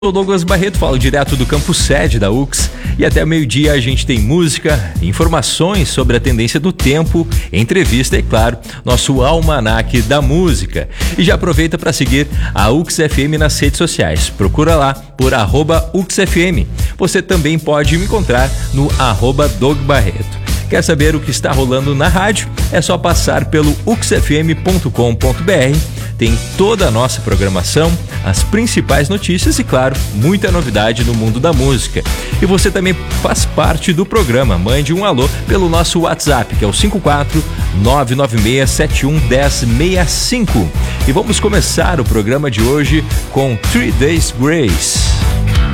Sou Douglas Barreto, falo direto do campus sede da UX e até meio-dia a gente tem música, informações sobre a tendência do tempo, entrevista e, claro, nosso almanaque da música. E já aproveita para seguir a UX FM nas redes sociais. Procura lá por @UXFM. Você também pode me encontrar no @DogBarreto. Quer saber o que está rolando na rádio? É só passar pelo uxfm.com.br. Tem toda a nossa programação, as principais notícias e, claro, muita novidade no mundo da música. E você também faz parte do programa. Mande um alô pelo nosso WhatsApp, que é o 54996711065. E vamos começar o programa de hoje com 3 Days Grace.